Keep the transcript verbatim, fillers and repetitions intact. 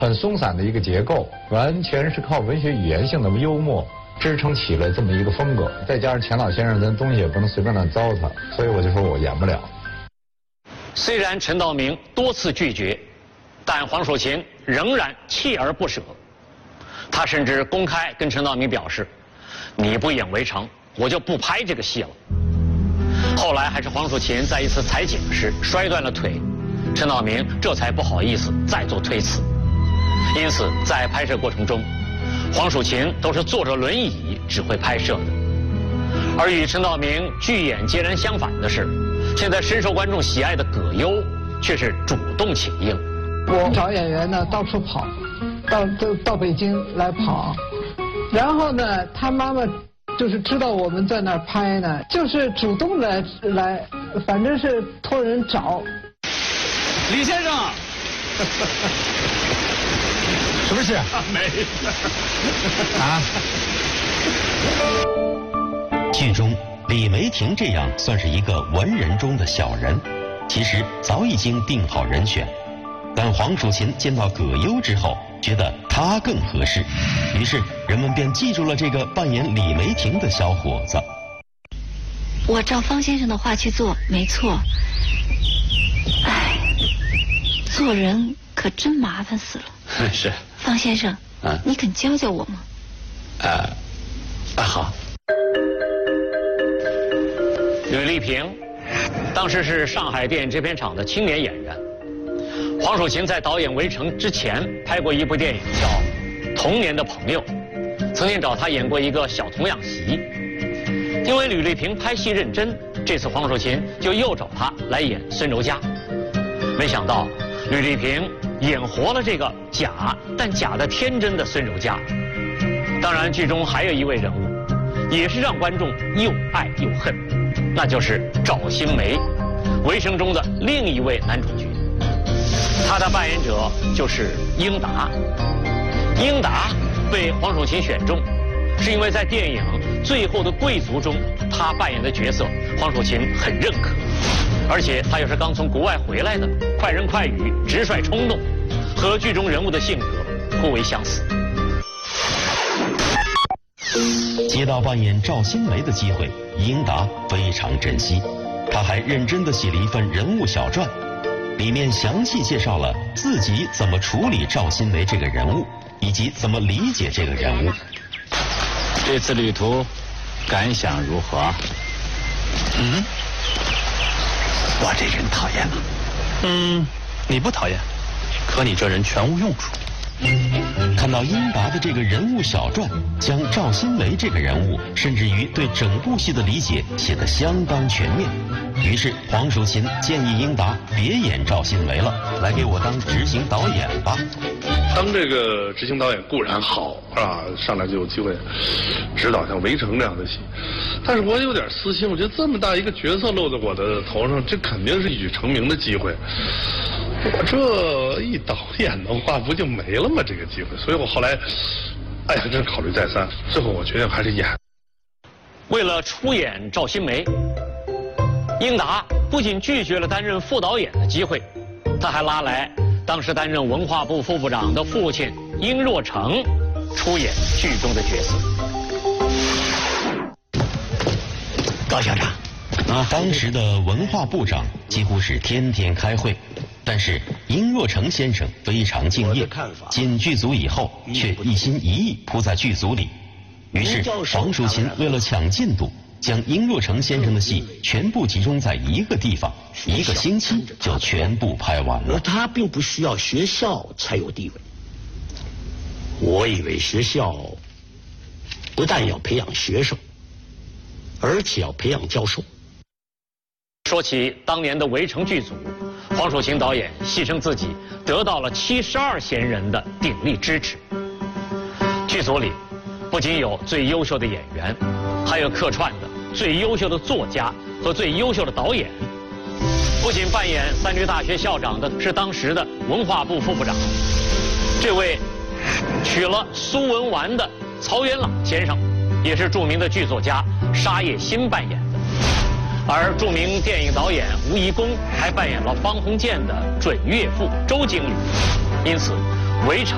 很松散的一个结构，完全是靠文学语言性的幽默支撑起了这么一个风格。再加上钱老先生咱东西也不能随便乱糟蹋，所以我就说我演不了。 虽然陈道明多次拒绝，但黄守勤仍然锲而不舍。他甚至公开跟陈道明表示：“你不演《围城》，我就不拍这个戏了。”后来还是黄守勤在一次采景时摔断了腿，陈道明这才不好意思再做推辞。因此，在拍摄过程中，黄守勤都是坐着轮椅指挥拍摄的。而与陈道明拒演截然相反的是，现在深受观众喜爱的葛优却是主动请缨。 我找演员呢，到处跑，到到到北京来跑，然后呢，他妈妈就是知道我们在那儿拍呢，就是主动的来，反正是托人找。 李先生， 什么事？ 没事。 啊？ 剧中李梅婷这样算是一个文人中的小人，其实早已经定好人选。但黄蜀芹见到葛优之后，觉得他更合适，于是人们便记住了这个扮演李梅婷的小伙子。 我照方先生的话去做，没错。哎，做人可真麻烦死了。 是。 方先生， 啊， 你肯教教我吗？ 呃，啊好。 吕丽萍，当时是上海电影制片厂的青年演员。黄蜀芹在导演《围城》之前拍过一部电影叫《童年的朋友》，曾经找他演过一个小童养媳。因为吕丽萍拍戏认真，这次黄蜀芹就又找他来演孙柔嘉。没想到吕丽萍演活了这个假但假的天真的孙柔嘉。当然，剧中还有一位人物，也是让观众又爱又恨，那就是赵新梅，《围城》中的另一位男主角。他的扮演者就是英达。英达被黄蜀芹选中，是因为在电影《最后的贵族》中，他扮演的角色黄蜀芹很认可，而且他又是刚从国外回来的，快人快语，直率冲动，和剧中人物的性格颇为相似。 接到扮演赵新梅的机会，英达非常珍惜，他还认真地写了一份人物小传。里面详细介绍了自己怎么处理赵新梅这个人物，以及怎么理解这个人物。 这次旅途感想如何？ 嗯，我这人讨厌吗？嗯，你不讨厌，可你这人全无用处。 看到英达的这个人物小传，将赵新梅这个人物，甚至于对整部戏的理解写得相当全面。于是黄蜀芹建议英达别演赵新梅了，来给我当执行导演吧。 当这个执行导演固然好啊，上来就有机会指导像《围城》这样的戏，但是我有点私心，我觉得这么大一个角色落在我的头上，这肯定是一举成名的机会。我这一导演的话，不就没了吗？这个机会，所以我后来，哎呀，真考虑再三，最后我决定还是演。 为了出演赵新梅，英达不仅拒绝了担任副导演的机会，他还拉来当时担任文化部副部长的父亲殷若成出演剧中的角色。 高校长，啊，当时的文化部长几乎是天天开会，但是殷若成先生非常敬业，进剧组以后却一心一意扑在剧组里。于是黄蜀芹为了抢进度，将殷若成先生的戏全部集中在一个地方，一个星期就全部拍完了。 而他并不需要学校才有地位。我以为学校不但要培养学生，而且要培养教授。 说起当年的《围城》剧组，黄蜀芹导演牺牲自己，得到了七十二贤人的鼎力支持。剧组里不仅有最优秀的演员，还有客串的最优秀的作家和最优秀的导演。不仅扮演三居大学校长的是当时的文化部副部长，这位娶了苏文纨的曹元朗先生，也是著名的剧作家沙叶新扮演的。而著名电影导演吴贻弓还扮演了方鸿渐的准岳父周经理。因此，《围城》